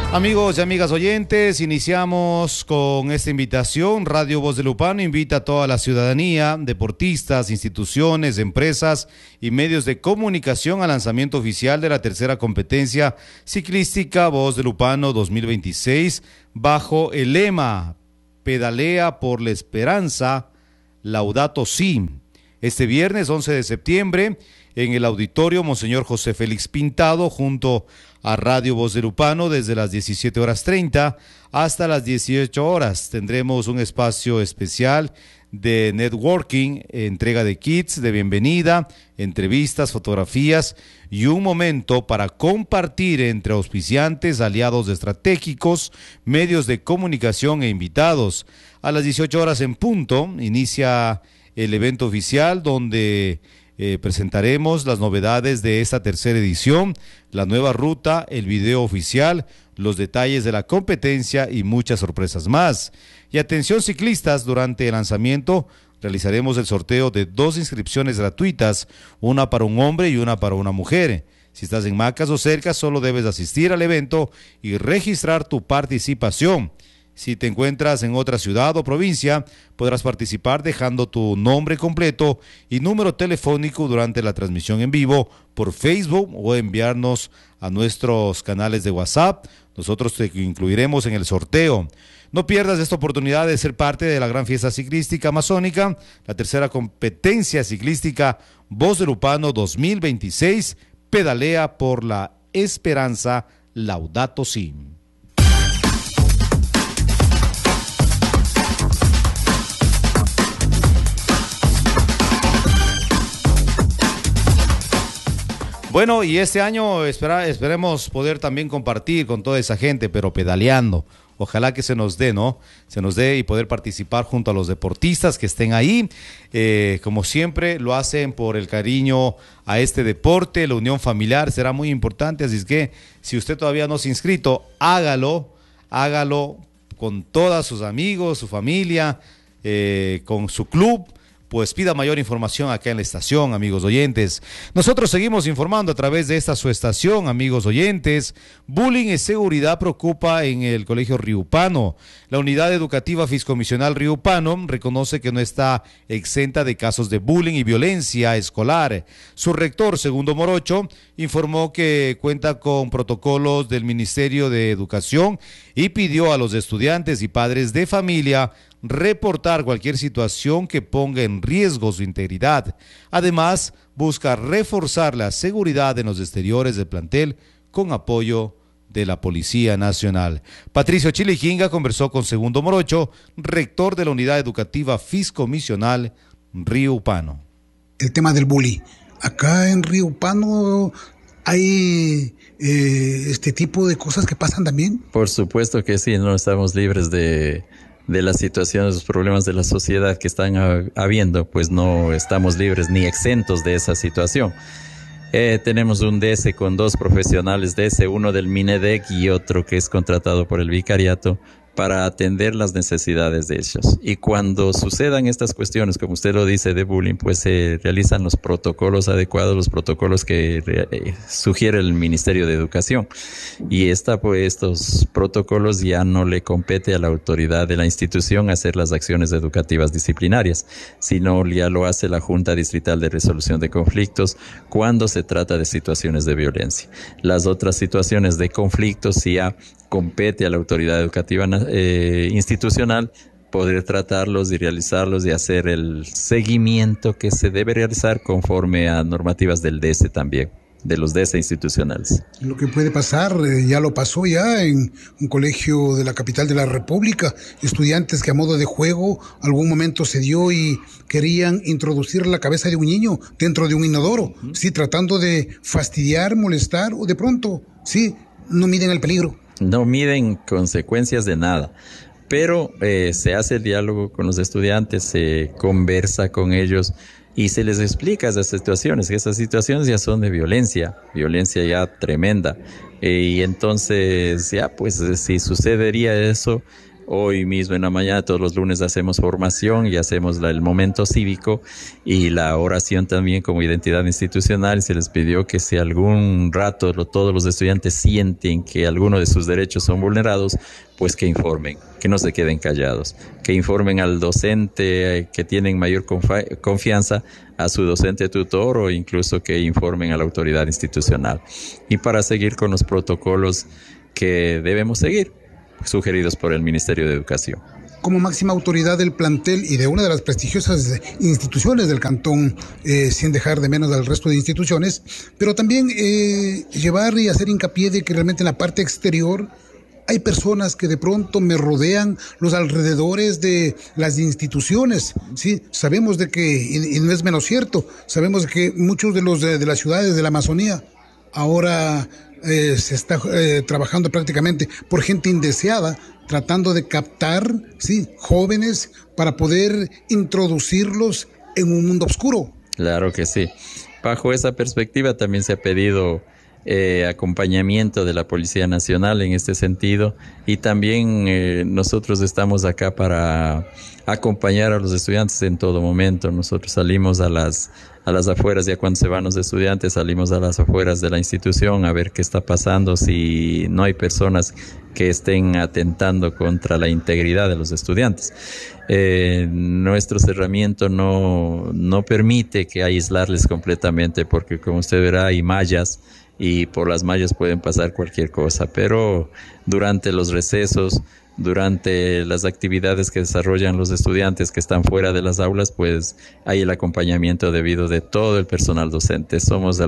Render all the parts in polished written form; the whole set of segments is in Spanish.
Amigos y amigas oyentes, iniciamos con esta invitación. Radio Voz de Lupano invita a toda la ciudadanía, deportistas, instituciones, empresas y medios de comunicación al lanzamiento oficial de la tercera competencia ciclística Voz de Lupano 2026 bajo el lema Pedalea por la Esperanza, Laudato Si. Este viernes 11 de septiembre en el auditorio Monseñor José Félix Pintado junto a Radio Voz de Lupano desde las 17:30 hasta las 18 horas. Tendremos un espacio especial de networking, entrega de kits de bienvenida, entrevistas, fotografías y un momento para compartir entre auspiciantes, aliados estratégicos, medios de comunicación e invitados. A las 18 horas en punto inicia el evento oficial donde presentaremos las novedades de esta tercera edición, la nueva ruta, el video oficial, los detalles de la competencia y muchas sorpresas más. Y atención ciclistas, durante el lanzamiento realizaremos el sorteo de 2 inscripciones gratuitas, una para un hombre y una para una mujer. Si estás en Macas o cerca, solo debes asistir al evento y registrar tu participación. Si te encuentras en otra ciudad o provincia, podrás participar dejando tu nombre completo y número telefónico durante la transmisión en vivo por Facebook o enviarnos a nuestros canales de WhatsApp. Nosotros te incluiremos en el sorteo. No pierdas esta oportunidad de ser parte de la gran fiesta ciclística amazónica, la tercera competencia ciclística Voz de Lupano 2026, Pedalea por la Esperanza, Laudato Si. Bueno, y este año esperemos poder también compartir con toda esa gente, pero pedaleando. Ojalá que se nos dé, ¿no? Se nos dé y poder participar junto a los deportistas que estén ahí. Como siempre, lo hacen por el cariño a este deporte, la unión familiar será muy importante. Así es que, si usted todavía no se ha inscrito, hágalo con todos sus amigos, su familia, con su club. Pues pida mayor información acá en la estación, amigos oyentes. Nosotros seguimos informando a través de esta su estación, amigos oyentes. Bullying y seguridad preocupa en el Colegio Riupano. La Unidad Educativa Fiscomisional Riupano reconoce que no está exenta de casos de bullying y violencia escolar. Su rector, Segundo Morocho, informó que cuenta con protocolos del Ministerio de Educación y pidió a los estudiantes y padres de familia reportar cualquier situación que ponga en riesgo su integridad. Además, busca reforzar la seguridad en los exteriores del plantel con apoyo de la Policía Nacional. Patricio Chilijinga conversó con Segundo Morocho, rector de la Unidad Educativa Fiscomisional Riupano. El tema del bullying. Acá en Riupano hay este tipo de cosas que pasan también. Por supuesto que sí, no estamos libres de las situaciones, los problemas de la sociedad que están habiendo, pues no estamos libres ni exentos de esa situación. Tenemos un DS con 2 profesionales DS, uno del MINEDEC y otro que es contratado por el vicariato para atender las necesidades de ellos. Y cuando sucedan estas cuestiones, como usted lo dice, de bullying, pues se realizan los protocolos adecuados, los protocolos que sugiere el Ministerio de Educación. Y estos protocolos ya no le compete a la autoridad de la institución hacer las acciones educativas disciplinarias, sino ya lo hace la Junta Distrital de Resolución de Conflictos cuando se trata de situaciones de violencia. Las otras situaciones de conflictos ya compete a la autoridad educativa institucional poder tratarlos y realizarlos y hacer el seguimiento que se debe realizar conforme a normativas del DS también, de los DS institucionales. Lo que puede pasar, ya lo pasó ya en un colegio de la capital de la República, estudiantes que a modo de juego algún momento se dio y querían introducir la cabeza de un niño dentro de un inodoro, sí, tratando de fastidiar, molestar o de pronto, sí, no miden el peligro. No miden consecuencias de nada, pero se hace el diálogo con los estudiantes, se conversa con ellos y se les explica esas situaciones, que esas situaciones ya son de violencia ya tremenda. Y entonces ya pues si sucedería eso, Hoy mismo en la mañana, todos los lunes hacemos formación y hacemos el momento cívico y la oración también como identidad institucional. Se les pidió que si algún rato todos los estudiantes sienten que alguno de sus derechos son vulnerados, pues que informen, que no se queden callados, que informen al docente que tienen mayor confianza, a su docente tutor o incluso que informen a la autoridad institucional. Y para seguir con los protocolos que debemos seguir, sugeridos por el Ministerio de Educación. Como máxima autoridad del plantel y de una de las prestigiosas instituciones del cantón, sin dejar de menos al resto de instituciones, pero también llevar y hacer hincapié de que realmente en la parte exterior hay personas que de pronto me rodean los alrededores de las instituciones, ¿sí? Sabemos de que, y no es menos cierto, sabemos que muchos de los de las ciudades de la Amazonía ahora se está trabajando prácticamente por gente indeseada, tratando de captar, ¿sí?, jóvenes para poder introducirlos en un mundo oscuro. Claro que sí. Bajo esa perspectiva también se ha pedido acompañamiento de la Policía Nacional en este sentido y también nosotros estamos acá para acompañar a los estudiantes en todo momento. Nosotros salimos a las afueras, ya cuando se van los estudiantes, salimos a las afueras de la institución a ver qué está pasando, si no hay personas que estén atentando contra la integridad de los estudiantes. Nuestro cerramiento no permite que aislarles completamente porque, como usted verá, hay mallas y por las mallas pueden pasar cualquier cosa, pero durante los recesos, durante las actividades que desarrollan los estudiantes que están fuera de las aulas, pues hay el acompañamiento debido de todo el personal docente. Somos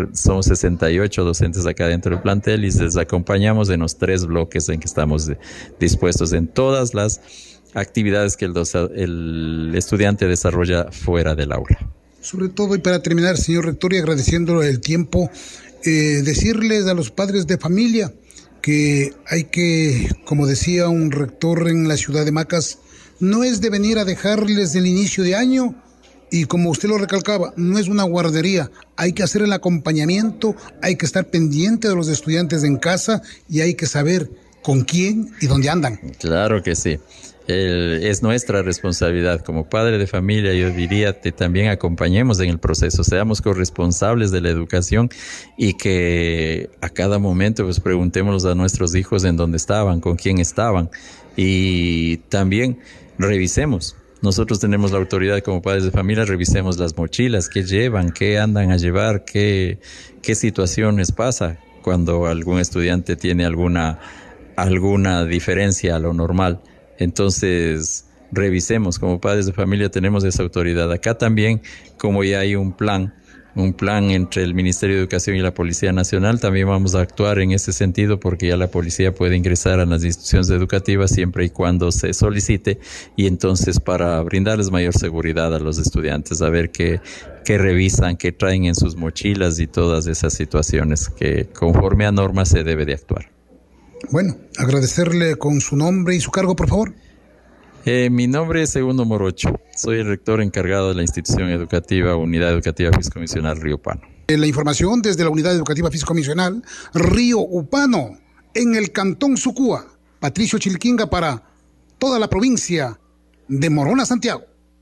68 docentes acá dentro del plantel y les acompañamos en los 3 bloques en que estamos dispuestos en todas las actividades que el estudiante desarrolla fuera del aula. Sobre todo, y para terminar, señor rector, y agradeciendo el tiempo, decirles a los padres de familia que hay que, como decía un rector en la ciudad de Macas, no es de venir a dejarles del inicio de año y, como usted lo recalcaba, no es una guardería, hay que hacer el acompañamiento, hay que estar pendiente de los estudiantes en casa y hay que saber con quién y dónde andan. Claro que sí. Es nuestra responsabilidad como padre de familia, yo diría que también acompañemos en el proceso, seamos corresponsables de la educación y que a cada momento pues preguntémoslos a nuestros hijos en dónde estaban, con quién estaban y también revisemos. Nosotros tenemos la autoridad como padres de familia, revisemos las mochilas, qué llevan, qué andan a llevar, qué situaciones pasa cuando algún estudiante tiene alguna diferencia a lo normal. Entonces, revisemos, como padres de familia tenemos esa autoridad. Acá también, como ya hay un plan entre el Ministerio de Educación y la Policía Nacional, también vamos a actuar en ese sentido porque ya la policía puede ingresar a las instituciones educativas siempre y cuando se solicite y entonces para brindarles mayor seguridad a los estudiantes, a ver qué revisan, qué traen en sus mochilas y todas esas situaciones que conforme a normas se debe de actuar. Bueno, agradecerle con su nombre y su cargo, por favor. Mi nombre es Segundo Morocho. Soy el rector encargado de la institución educativa Unidad Educativa Fiscomisional Río Upano. La información desde la Unidad Educativa Fiscomisional Río Upano, en el Cantón Sucúa. Patricio Chilquinga para toda la provincia de Morona, Santiago.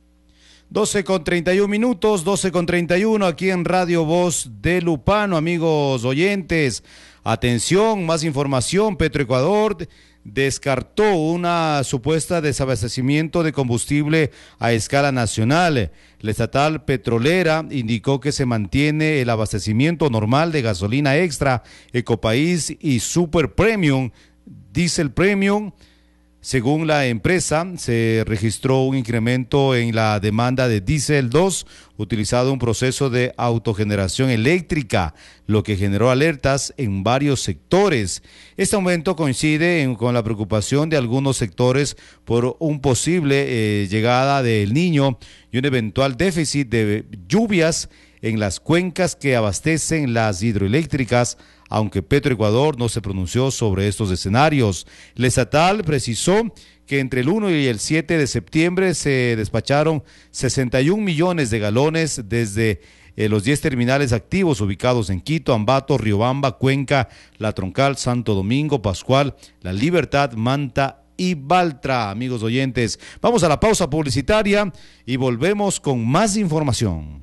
12:31, 12:31 aquí en Radio Voz del Upano, amigos oyentes. Atención, más información. Petroecuador descartó una supuesta desabastecimiento de combustible a escala nacional. La estatal petrolera indicó que se mantiene el abastecimiento normal de gasolina extra, Ecopaís y Super Premium, Diesel Premium. Según la empresa, se registró un incremento en la demanda de diésel 2, utilizado un proceso de autogeneración eléctrica, lo que generó alertas en varios sectores. Este aumento coincide con la preocupación de algunos sectores por un posible llegada del Niño y un eventual déficit de lluvias en las cuencas que abastecen las hidroeléctricas, aunque Petroecuador no se pronunció sobre estos escenarios. La estatal precisó que entre el 1 y el 7 de septiembre se despacharon 61 millones de galones desde los 10 terminales activos ubicados en Quito, Ambato, Riobamba, Cuenca, La Troncal, Santo Domingo, Pascual, La Libertad, Manta y Baltra. Amigos oyentes, vamos a la pausa publicitaria y volvemos con más información.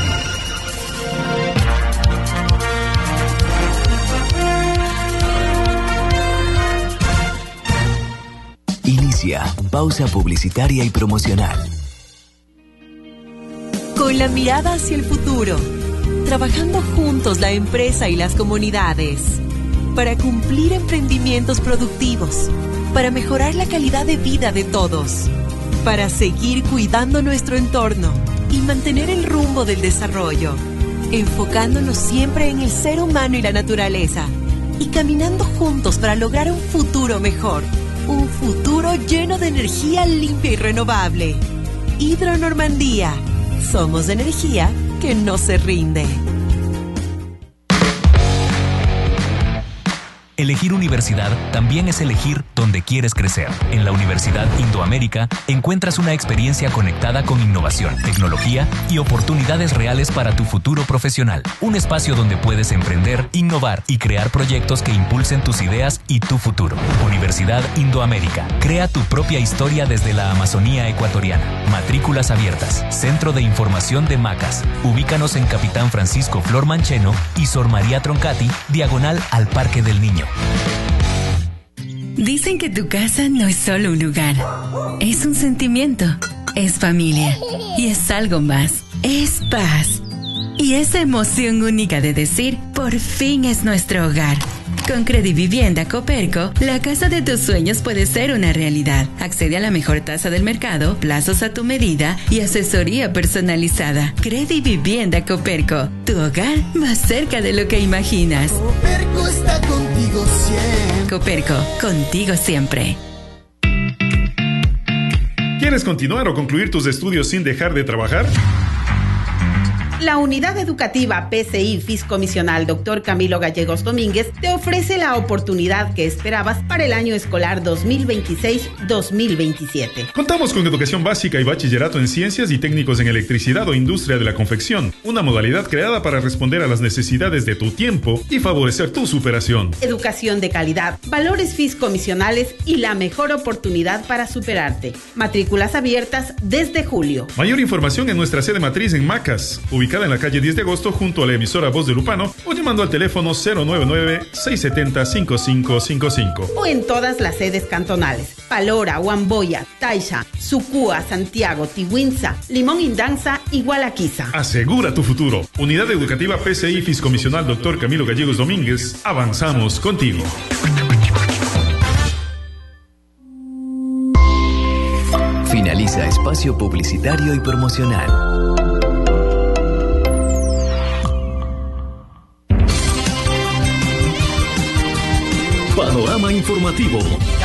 Inicia pausa publicitaria y promocional. Con la mirada hacia el futuro, trabajando juntos la empresa y las comunidades, para cumplir emprendimientos productivos, para mejorar la calidad de vida de todos, para seguir cuidando nuestro entorno y mantener el rumbo del desarrollo, enfocándonos siempre en el ser humano y la naturaleza, y caminando juntos para lograr un futuro mejor, un futuro lleno de energía limpia y renovable. Hidronormandía. Somos energía que no se rinde. Elegir universidad también es elegir dónde quieres crecer. En la Universidad Indoamérica encuentras una experiencia conectada con innovación, tecnología y oportunidades reales para tu futuro profesional. Un espacio donde puedes emprender, innovar y crear proyectos que impulsen tus ideas y tu futuro. Universidad Indoamérica. Crea tu propia historia desde la Amazonía ecuatoriana. Matrículas abiertas. Centro de Información de Macas. Ubícanos en Capitán Francisco Flor Mancheno y Sor María Troncati, diagonal al Parque del Niño. Dicen que tu casa no es solo un lugar, es un sentimiento, es familia y es algo más, es paz. Y esa emoción única de decir, por fin es nuestro hogar. Con Credivivienda Coperco, la casa de tus sueños puede ser una realidad. Accede a la mejor tasa del mercado, plazos a tu medida y asesoría personalizada. Credivivienda Coperco, tu hogar más cerca de lo que imaginas. Coperco está contigo siempre. Coperco, contigo siempre. ¿Quieres continuar o concluir tus estudios sin dejar de trabajar? La Unidad Educativa PCI Fiscomisional Dr. Camilo Gallegos Domínguez te ofrece la oportunidad que esperabas para el año escolar 2026-2027. Contamos con educación básica y bachillerato en ciencias y técnicos en electricidad o industria de la confección, una modalidad creada para responder a las necesidades de tu tiempo y favorecer tu superación. Educación de calidad, valores fiscomisionales y la mejor oportunidad para superarte. Matrículas abiertas desde julio. Mayor información en nuestra sede matriz en Macas, ubicada en la calle 10 de agosto junto a la emisora Voz de Lupano, o llamando al teléfono 099-670-5555. O en todas las sedes cantonales: Palora, Huamboya, Taisha, Sucúa, Santiago, Tihuinza, Limón Indanza y Gualaquiza. Asegura tu futuro. Unidad Educativa PCI Fiscomisional Dr. Camilo Gallegos Domínguez. Avanzamos contigo. Finaliza espacio publicitario y promocional. Panorama informativo.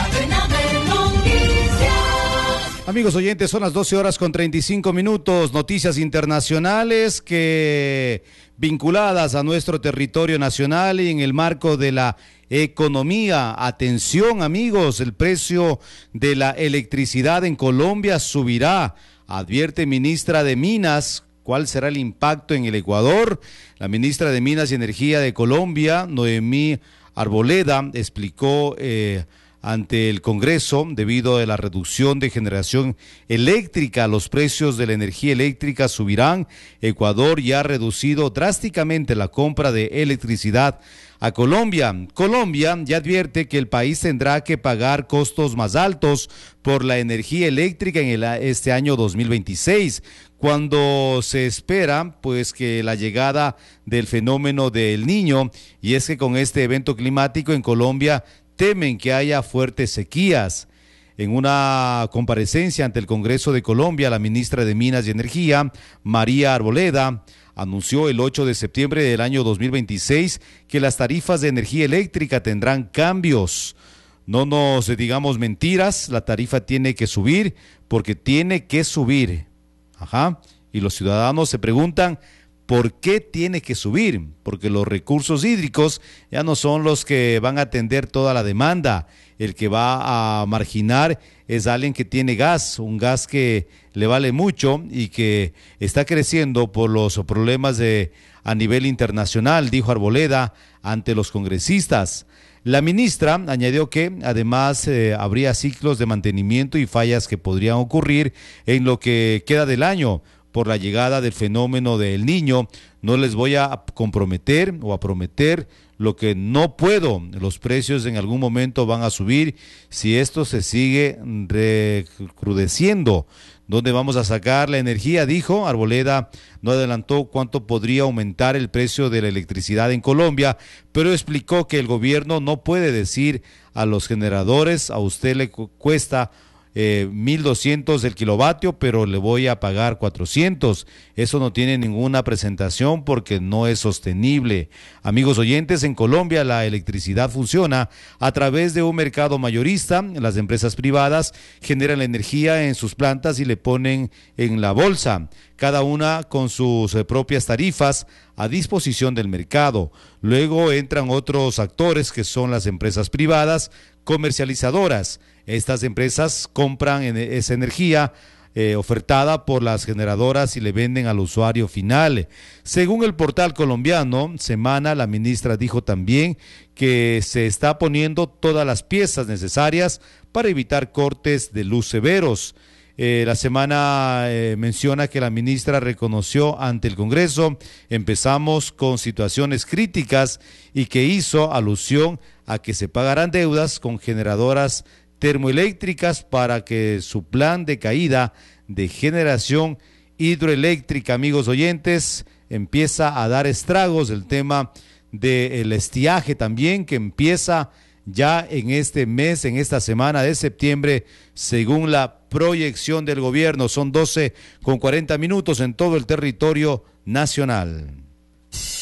Amigos oyentes, son las 12:35. Noticias internacionales que vinculadas a nuestro territorio nacional y en el marco de la economía. Atención, amigos, el precio de la electricidad en Colombia subirá, advierte ministra de Minas. ¿Cuál será el impacto en el Ecuador? La ministra de Minas y Energía de Colombia, Noemí Arboleda, explicó ante el Congreso, debido a la reducción de generación eléctrica, los precios de la energía eléctrica subirán. Ecuador ya ha reducido drásticamente la compra de electricidad a Colombia. Colombia ya advierte que el país tendrá que pagar costos más altos por la energía eléctrica en este año 2026, cuando se espera pues que la llegada del fenómeno del Niño, y es que con este evento climático en Colombia temen que haya fuertes sequías. En una comparecencia ante el Congreso de Colombia, la ministra de Minas y Energía, María Arboleda, anunció el 8 de septiembre del año 2026 que las tarifas de energía eléctrica tendrán cambios. No nos digamos mentiras, la tarifa tiene que subir porque tiene que subir. Y los ciudadanos se preguntan, ¿por qué tiene que subir? Porque los recursos hídricos ya no son los que van a atender toda la demanda. El que va a marginar es alguien que tiene gas, un gas que le vale mucho y que está creciendo por los problemas a nivel internacional, dijo Arboleda ante los congresistas. La ministra añadió que además habría ciclos de mantenimiento y fallas que podrían ocurrir en lo que queda del año por la llegada del fenómeno del Niño. No les voy a comprometer o a prometer lo que no puedo. Los precios en algún momento van a subir si esto se sigue recrudeciendo. ¿Dónde vamos a sacar la energía?, dijo. Arboleda no adelantó cuánto podría aumentar el precio de la electricidad en Colombia, pero explicó que el gobierno no puede decir a los generadores: a usted le cuesta 1.200 el kilovatio, pero le voy a pagar 400. Eso no tiene ninguna presentación porque no es sostenible. Amigos oyentes, en Colombia la electricidad funciona a través de un mercado mayorista. Las empresas privadas generan la energía en sus plantas y le ponen en la bolsa, cada una con sus propias tarifas a disposición del mercado. Luego entran otros actores que son las empresas privadas comercializadoras. Estas empresas compran esa energía ofertada por las generadoras y le venden al usuario final. Según el portal colombiano Semana, la ministra dijo también que se está poniendo todas las piezas necesarias para evitar cortes de luz severos. La Semana menciona que la ministra reconoció ante el Congreso: empezamos con situaciones críticas, y que hizo alusión a que se pagarán deudas con generadoras termoeléctricas para que su plan de caída de generación hidroeléctrica, amigos oyentes, empieza a dar estragos. El tema del estiaje también, que empieza ya en este mes, en esta semana de septiembre, según la proyección del gobierno. Son 12:40 en todo el territorio nacional.